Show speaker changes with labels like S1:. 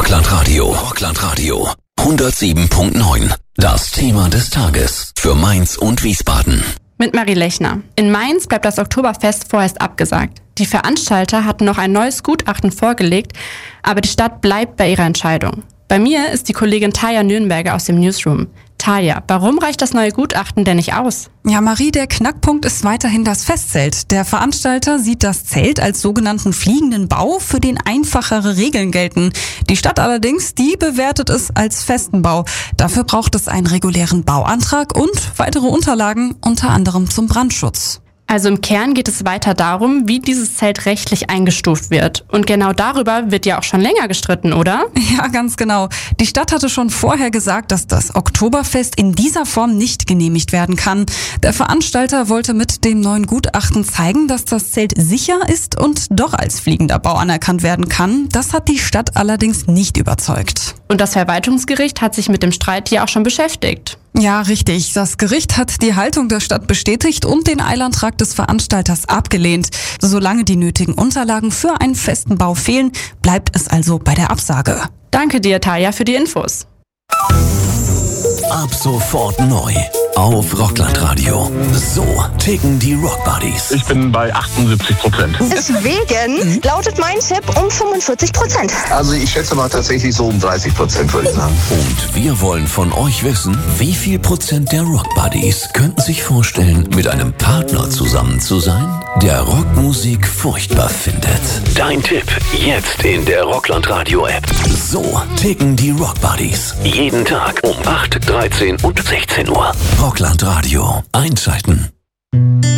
S1: Rockland Radio 107.9. Das Thema des Tages für Mainz und Wiesbaden.
S2: Mit Marie Lechner. In Mainz bleibt das Oktoberfest vorerst abgesagt. Die Veranstalter hatten noch ein neues Gutachten vorgelegt, aber die Stadt bleibt bei ihrer Entscheidung. Bei mir ist die Kollegin Taja Nürnberger aus dem Newsroom. Taja, warum reicht das neue Gutachten denn nicht aus?
S3: Ja, Marie, der Knackpunkt ist weiterhin das Festzelt. Der Veranstalter sieht das Zelt als sogenannten fliegenden Bau, für den einfachere Regeln gelten. Die Stadt allerdings, die bewertet es als festen Bau. Dafür braucht es einen regulären Bauantrag und weitere Unterlagen, unter anderem zum Brandschutz.
S2: Also im Kern geht es weiter darum, wie dieses Zelt rechtlich eingestuft wird. Und genau darüber wird ja auch schon länger gestritten, oder?
S3: Ja, ganz genau. Die Stadt hatte schon vorher gesagt, dass das Oktoberfest in dieser Form nicht genehmigt werden kann. Der Veranstalter wollte mit dem neuen Gutachten zeigen, dass das Zelt sicher ist und doch als fliegender Bau anerkannt werden kann. Das hat die Stadt allerdings nicht überzeugt.
S2: Und das Verwaltungsgericht hat sich mit dem Streit ja auch schon beschäftigt.
S3: Ja, richtig. Das Gericht hat die Haltung der Stadt bestätigt und den Eilantrag des Veranstalters abgelehnt. Solange die nötigen Unterlagen für einen festen Bau fehlen, bleibt es also bei der Absage.
S2: Danke dir, Taja, für die Infos.
S1: Ab sofort neu auf Rockland Radio. So ticken die Rock Buddies.
S4: Ich bin bei 78%.
S5: Deswegen lautet mein Tipp um 45%.
S6: Also ich schätze mal tatsächlich so um 30%, würde ich sagen.
S1: Und wir wollen von euch wissen, wie viel Prozent der Rock Buddies könnten sich vorstellen, mit einem Partner zusammen zu sein, der Rockmusik furchtbar findet. Dein Tipp jetzt in der Rockland Radio App. So ticken die Rock Buddies. Jeden Tag um 8, 13 und 16 Uhr. Rockland Radio. Einschalten.